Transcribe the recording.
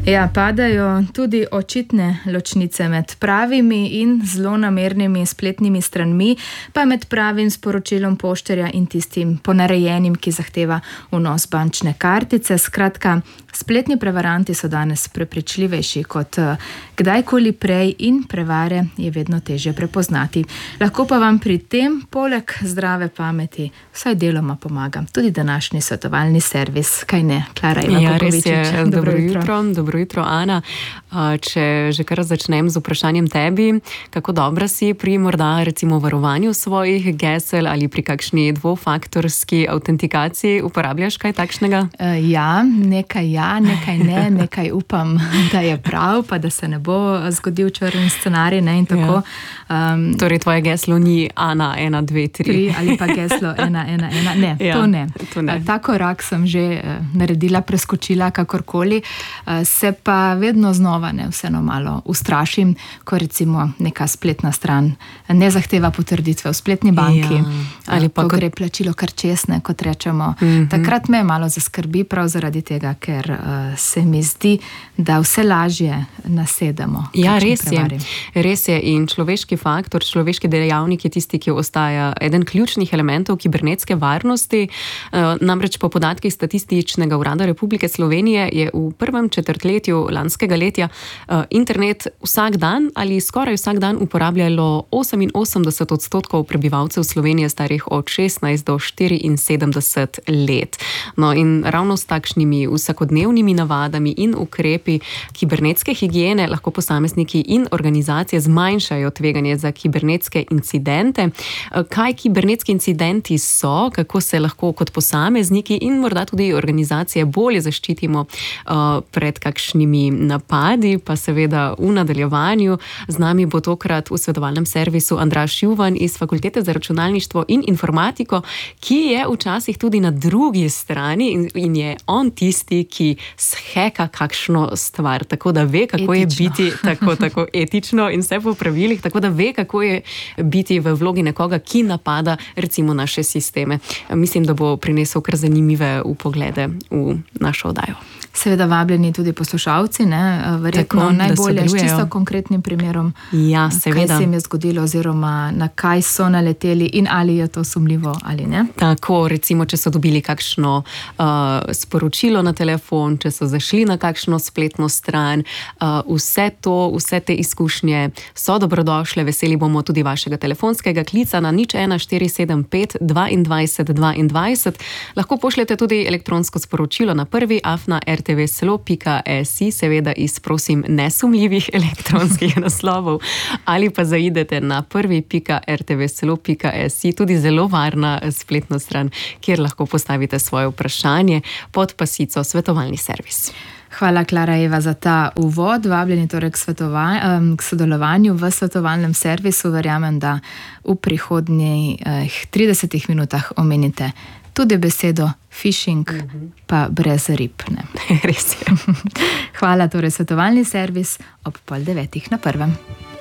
Ja, padajo tudi očitne ločnice med pravimi in zlonamernimi spletnimi stranmi, pa med pravim sporočilom poštarja in tistim ponarejenim, ki zahteva vnos bančne kartice. Skratka, spletni prevaranti so danes prepričljivejši kot kdajkoli prej in prevare je vedno težje prepoznati. Lahko pa vam pri tem, poleg zdrave pameti, vsaj deloma pomaga tudi današnji svetovalni servis. Kaj ne, Klara Ivakovičič? Ja, res je. Dobro jutro, Ana. Če že kar začnem z vprašanjem tebi, kako dobra si pri morda recimo varovanju svojih gesel ali pri kakšni dvofaktorski avtentikaciji, uporabljaš kaj takšnega? Nekaj ne, nekaj upam, da je prav, pa da se ne bo zgodil črn scenarij, ne, in tako. Torej tvoje geslo ni Ana 1, 2, 3. Ali pa geslo 1, 1, 1. Ne, to ne. Ta korak sem že naredila, preskočila kakorkoli. Se pa vedno znova vseeno malo ustrašim, ko recimo neka spletna stran ne zahteva potrditve v spletni banki, ali pa ko gre plačilo kar česne, kot rečemo. Takrat me malo zaskrbi prav zaradi tega, ker se mi zdi, da vse lažje nasedemo. Ja, res je. In človeški faktor, človeški dejavnik je tisti, ki ostaja eden ključnih elementov kibernetske varnosti. Namreč po podatkih Statističnega urada Republike Slovenije je v prvem četrtletju lanskega letja internet vsak dan ali skoraj vsak dan uporabljalo 88% prebivalcev Slovenije starih od 16 do 74 let. No, in ravno s takšnimi vsakodnevnimi navadami in ukrepi kibernetske higiene lahko posamezniki in organizacije zmanjšajo tveganje za kibernetske incidente. Kaj kibernetski incidenti so, kako se lahko kot posamezniki in morda tudi organizacije bolje zaščitimo pred kakšnimi napadi, pa seveda v nadaljevanju. Z nami bo tokrat v svetovalnem servisu Andraž Juvan iz Fakultete za računalništvo in informatiko, ki je včasih tudi na drugi strani in je on tisti, ki sheka kakšno stvar, tako da ve, kako je biti tako etično in vse po pravilih, tako da ve, kako je biti v vlogi nekoga, ki napada recimo naše sisteme. Mislim, da bo prinesel kar zanimive vpoglede v našo oddajo. Seveda vabljeni tudi poslušalci, verjetno najbolje s čisto konkretnim primerom, kaj se jim je zgodilo oziroma na kaj so naleteli in ali je to sumljivo ali ne. Tako, recimo, če so dobili kakšno sporočilo na telefon, če so zašli na kakšno spletno stran, vse te izkušnje so dobrodošle. Veseli bomo tudi vašega telefonskega klica na 01475 22 22. Lahko pošljete tudi elektronsko sporočilo na prvi@rtvslo.si, seveda iz, prosim, nesumljivih elektronskih naslovov, ali pa zaidete na prvi.rtvslo.si, tudi zelo varna spletna stran, kjer lahko postavite svoje vprašanje pod pasico svetovalni servis. Hvala, Klara Eva, za ta uvod. Vabljeni torej k sodelovanju v svetovalnem servisu. Verjamem, da v prihodnjih 30 minutah omenite tudi besedo phishing, pa brez rib. Res je. Hvala, torej svetovalni servis ob 8:30 na prvem.